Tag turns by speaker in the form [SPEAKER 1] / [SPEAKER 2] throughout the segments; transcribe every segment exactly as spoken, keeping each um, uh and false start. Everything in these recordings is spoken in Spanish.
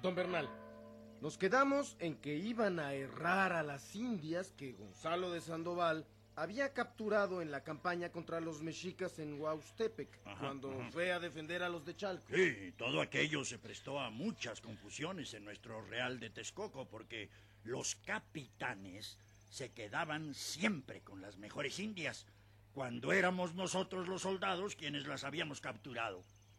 [SPEAKER 1] Don Bernal, nos quedamos en que iban a errar a las indias que Gonzalo de Sandoval había capturado en la campaña contra los mexicas en Huaustepec, ajá, cuando ajá. fue a defender a los de Chalco.
[SPEAKER 2] Sí, todo aquello se prestó a muchas confusiones en nuestro Real de Texcoco, porque los capitanes se quedaban siempre con las mejores indias, cuando éramos nosotros los soldados quienes las habíamos capturado.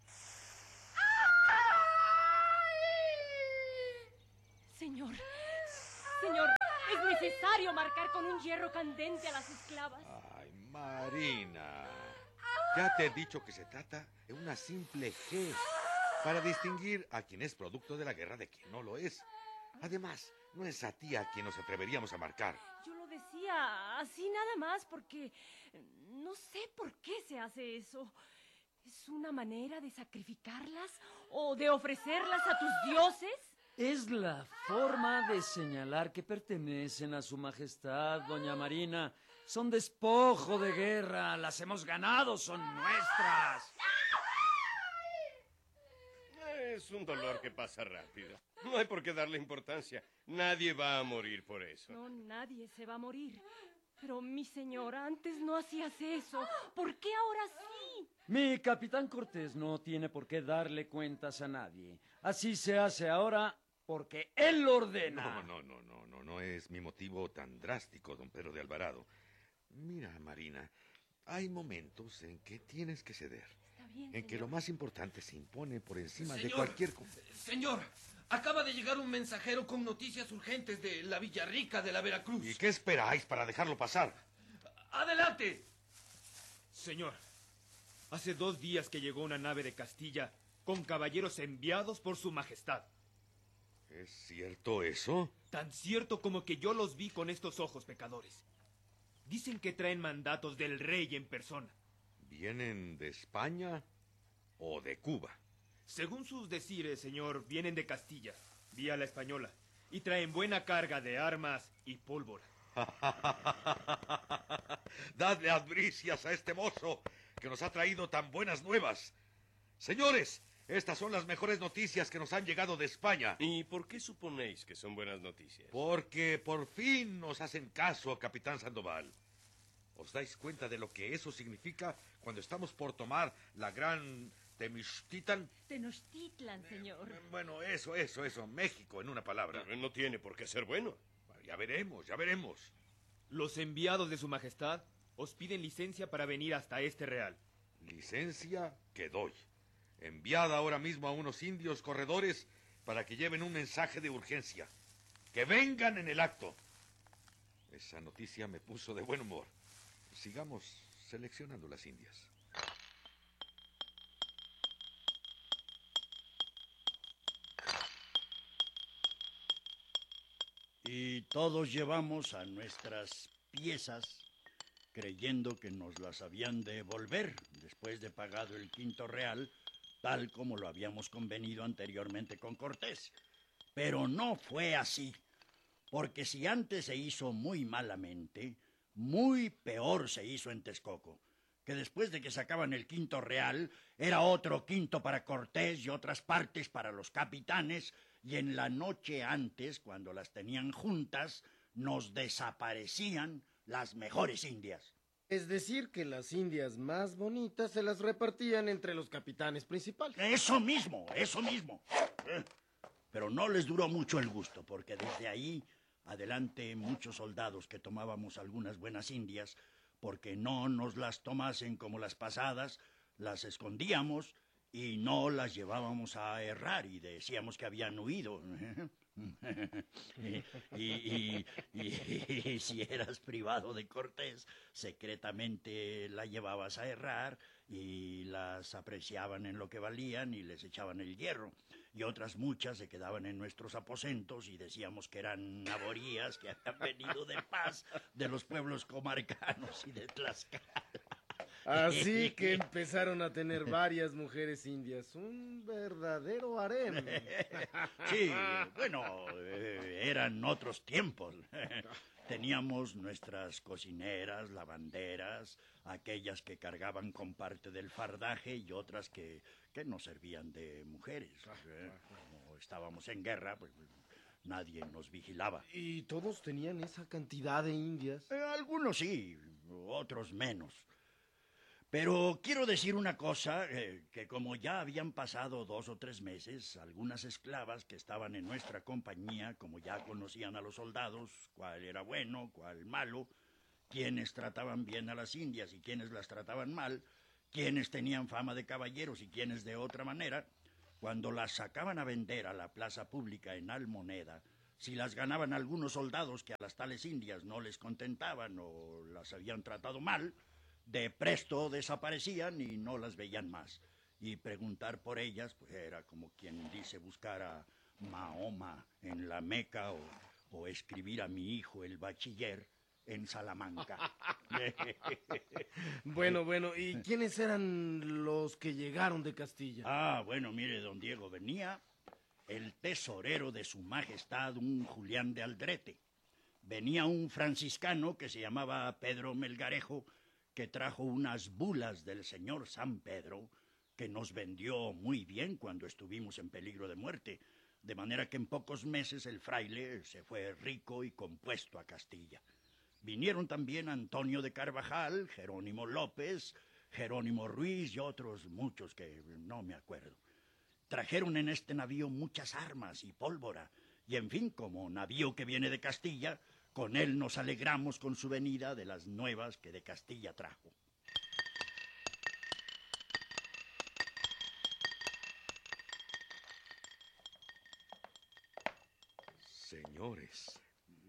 [SPEAKER 3] Señor, señor, es necesario marcar con un hierro candente a las esclavas.
[SPEAKER 4] Ay, Marina, ya te he dicho que se trata de una simple G, para distinguir a quien es producto de la guerra de quien no lo es. Además, no es a ti a quien nos atreveríamos a marcar.
[SPEAKER 3] Yo lo decía así nada más porque no sé por qué se hace eso. ¿Es una manera de sacrificarlas o de ofrecerlas a tus dioses?
[SPEAKER 5] Es la forma de señalar que pertenecen a su majestad, doña Marina. Son despojo de guerra, las hemos ganado, son nuestras.
[SPEAKER 6] Es un dolor que pasa rápido. No hay por qué darle importancia. Nadie va a morir por eso.
[SPEAKER 3] No, nadie se va a morir. Pero, mi señora, antes no hacías eso. ¿Por qué ahora sí?
[SPEAKER 5] Mi capitán Cortés no tiene por qué darle cuentas a nadie. Así se hace ahora porque él lo ordena.
[SPEAKER 4] No, no, no, no, no, no es mi motivo tan drástico, don Pedro de Alvarado. Mira, Marina, hay momentos en que tienes que ceder.
[SPEAKER 3] Está bien,
[SPEAKER 4] en
[SPEAKER 3] señor.
[SPEAKER 4] que lo más importante se impone por encima
[SPEAKER 1] Señor,
[SPEAKER 4] de cualquier cosa.
[SPEAKER 1] Señor, acaba de llegar un mensajero con noticias urgentes de la Villarrica de la Veracruz.
[SPEAKER 4] ¿Y qué esperáis para dejarlo pasar?
[SPEAKER 1] ¡Adelante!
[SPEAKER 7] Señor, hace dos días que llegó una nave de Castilla con caballeros enviados por su majestad.
[SPEAKER 4] ¿Es cierto eso?
[SPEAKER 7] Tan cierto como que yo los vi con estos ojos, pecadores. Dicen que traen mandatos del rey en persona.
[SPEAKER 4] ¿Vienen de España o de Cuba?
[SPEAKER 7] Según sus decires, señor, vienen de Castilla, vía la española, y traen buena carga de armas y pólvora.
[SPEAKER 4] Dadle albricias a este mozo que nos ha traído tan buenas nuevas. Señores, estas son las mejores noticias que nos han llegado de España.
[SPEAKER 6] ¿Y por qué suponéis que son buenas noticias?
[SPEAKER 4] Porque por fin nos hacen caso, capitán Sandoval. ¿Os dais cuenta de lo que eso significa cuando estamos por tomar la gran Tenochtitlan?
[SPEAKER 3] Tenochtitlan, señor.
[SPEAKER 4] Eh, bueno, eso, eso, eso, México, en una palabra.
[SPEAKER 6] Pero no tiene por qué ser bueno.
[SPEAKER 4] Bueno, ya veremos, ya veremos.
[SPEAKER 7] Los enviados de su majestad os piden licencia para venir hasta este real.
[SPEAKER 4] Licencia que doy. Enviada ahora mismo a unos indios corredores para que lleven un mensaje de urgencia. ¡Que vengan en el acto! Esa noticia me puso de buen humor. Sigamos seleccionando las indias.
[SPEAKER 2] Y todos llevamos a nuestras piezas, creyendo que nos las habían de devolver después de pagado el quinto real, tal como lo habíamos convenido anteriormente con Cortés. Pero no fue así, porque si antes se hizo muy malamente, muy peor se hizo en Texcoco, que después de que sacaban el quinto real, era otro quinto para Cortés y otras partes para los capitanes, y en la noche antes, cuando las tenían juntas, nos desaparecían las mejores indias.
[SPEAKER 1] Es decir, que las indias más bonitas se las repartían entre los capitanes principales.
[SPEAKER 2] Eso mismo, eso mismo. Pero no les duró mucho el gusto, porque desde ahí adelante muchos soldados que tomábamos algunas buenas indias, porque no nos las tomasen como las pasadas, las escondíamos y no las llevábamos a errar y decíamos que habían huido. y, y, y, y, y si eras privado de Cortés, secretamente la llevabas a errar y las apreciaban en lo que valían y les echaban el hierro. Y otras muchas se quedaban en nuestros aposentos y decíamos que eran aborías que habían venido de paz de los pueblos comarcanos y de Tlaxcala.
[SPEAKER 1] Así que empezaron a tener varias mujeres indias, un verdadero harem.
[SPEAKER 2] Sí, bueno, eh, eran otros tiempos. Teníamos nuestras cocineras, lavanderas, aquellas que cargaban con parte del fardaje y otras que, que nos servían de mujeres. ¿eh? Como estábamos en guerra, pues nadie nos vigilaba.
[SPEAKER 1] ¿Y todos tenían esa cantidad de indias?
[SPEAKER 2] Eh, algunos sí, otros menos. Pero quiero decir una cosa, eh, que como ya habían pasado dos o tres meses, algunas esclavas que estaban en nuestra compañía, como ya conocían a los soldados, cuál era bueno, cuál malo, quienes trataban bien a las indias y quienes las trataban mal, quienes tenían fama de caballeros y quienes de otra manera, cuando las sacaban a vender a la plaza pública en almoneda, si las ganaban algunos soldados que a las tales indias no les contentaban o las habían tratado mal, de presto desaparecían y no las veían más. Y preguntar por ellas, pues era como quien dice buscar a Mahoma en la Meca o, o escribir a mi hijo el bachiller en Salamanca.
[SPEAKER 1] Bueno, bueno, ¿y quiénes eran los que llegaron de Castilla?
[SPEAKER 2] Ah, bueno, mire, don Diego, venía el tesorero de su majestad, un Julián de Aldrete. Venía un franciscano que se llamaba Pedro Melgarejo, que trajo unas bulas del señor San Pedro, que nos vendió muy bien cuando estuvimos en peligro de muerte, de manera que en pocos meses el fraile se fue rico y compuesto a Castilla. Vinieron también Antonio de Carvajal, Jerónimo López, Jerónimo Ruiz y otros muchos que no me acuerdo. Trajeron en este navío muchas armas y pólvora, y en fin, como navío que viene de Castilla, con él nos alegramos con su venida de las nuevas que de Castilla trajo.
[SPEAKER 4] Señores,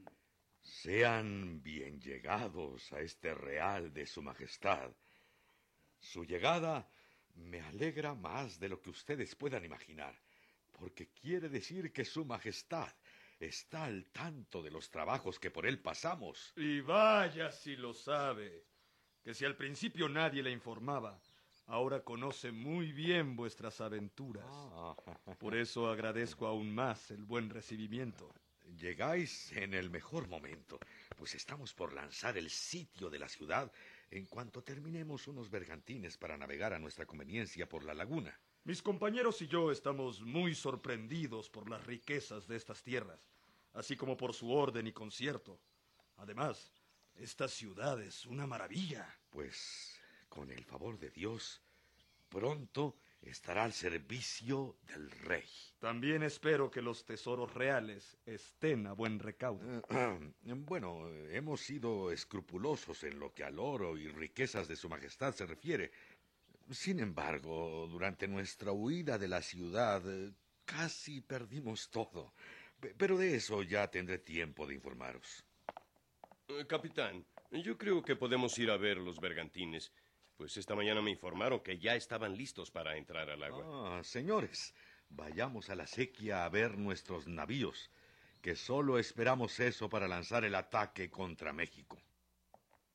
[SPEAKER 4] sean bien llegados a este real de su majestad. Su llegada me alegra más de lo que ustedes puedan imaginar, porque quiere decir que su majestad está al tanto de los trabajos que por él pasamos.
[SPEAKER 7] Y vaya si lo sabe, que si al principio nadie le informaba, ahora conoce muy bien vuestras aventuras.
[SPEAKER 4] Ah.
[SPEAKER 7] Por eso agradezco aún más el buen recibimiento.
[SPEAKER 4] Llegáis en el mejor momento, pues estamos por lanzar el sitio de la ciudad en cuanto terminemos unos bergantines para navegar a nuestra conveniencia por la laguna.
[SPEAKER 7] Mis compañeros y yo estamos muy sorprendidos por las riquezas de estas tierras, así como por su orden y concierto. Además, esta ciudad es una maravilla.
[SPEAKER 4] Pues, con el favor de Dios, pronto estará al servicio del rey.
[SPEAKER 7] También espero que los tesoros reales estén a buen recaudo.
[SPEAKER 4] Bueno, hemos sido escrupulosos en lo que al oro y riquezas de su majestad se refiere. Sin embargo, durante nuestra huida de la ciudad, casi perdimos todo. Pero de eso ya tendré tiempo de informaros.
[SPEAKER 6] Eh, capitán, yo creo que podemos ir a ver los bergantines, pues esta mañana me informaron que ya estaban listos para entrar al agua.
[SPEAKER 4] Ah, señores, vayamos a la sequía a ver nuestros navíos, que solo esperamos eso para lanzar el ataque contra México.